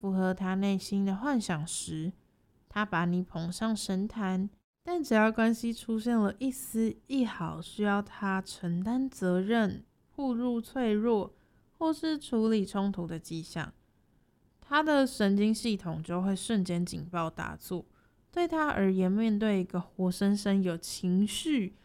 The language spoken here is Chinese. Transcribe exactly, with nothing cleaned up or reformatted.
符合他内心的幻想时，他把你捧上神坛。但只要关系出现了一丝一毫需要他承担责任、暴露脆弱或是处理冲突的迹象，他的神经系统就会瞬间警报大作。对他而言，面对一个活生生有情绪